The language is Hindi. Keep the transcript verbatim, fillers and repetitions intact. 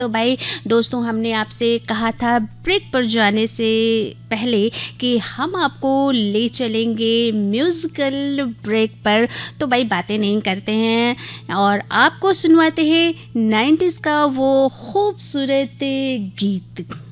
तो भाई दोस्तों, हमने आपसे कहा था ब्रेक पर जाने से पहले कि हम आपको ले चलेंगे म्यूज़िकल ब्रेक पर। तो भाई बातें नहीं करते हैं और आपको सुनवाते हैं नाइन्टीज़ का वो खूबसूरत गीत।